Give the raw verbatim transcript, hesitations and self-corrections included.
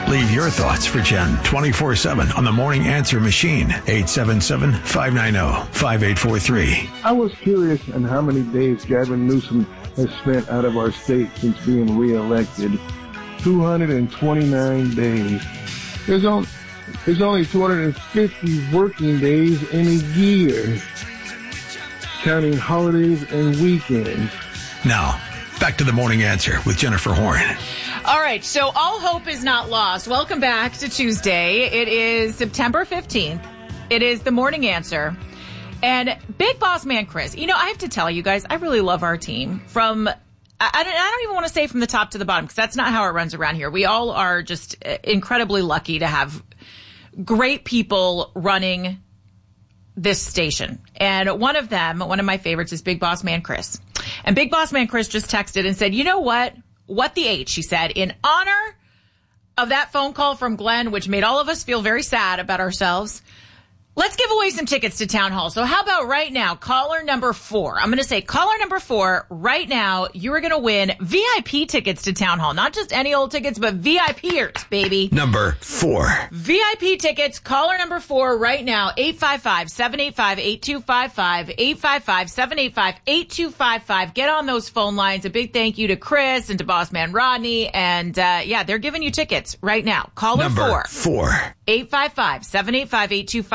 Leave your thoughts for Jen twenty-four seven on the Morning Answer machine. eight seven seven, five nine zero, five eight four three. I was curious on how many days Gavin Newsom has spent out of our state since being reelected. two hundred twenty-nine days. There's only, there's only two hundred fifty working days in a year, counting holidays and weekends. Now, back to the Morning Answer with Jennifer Horn. All right, so all hope is not lost. Welcome back to Tuesday. It is September fifteenth. It is the Morning Answer. And Big Boss Man Chris, you know, I have to tell you guys, I really love our team. From, I, I don't even want to say from the top to the bottom, because that's not how it runs around here. We all are just incredibly lucky to have great people running this station. And one of them, one of my favorites, is Big Boss Man Chris. And Big Boss Man Chris just texted and said, you know what? What the H, she said, in honor of that phone call from Glenn, which made all of us feel very sad about ourselves, let's give away some tickets to Town Hall. So how about right now, caller number four. I'm going to say caller number four right now. You are going to win V I P tickets to Town Hall. Not just any old tickets, but V I Pers, baby. Number four. V I P tickets, caller number four right now. eight five five, seven eight five, eight two five five. eight five five, seven eight five, eight two five five. Get on those phone lines. A big thank you to Chris and to Boss Man Rodney. And, uh, yeah, they're giving you tickets right now. Caller number four. four. eight five five, seven eight five, eight two five five.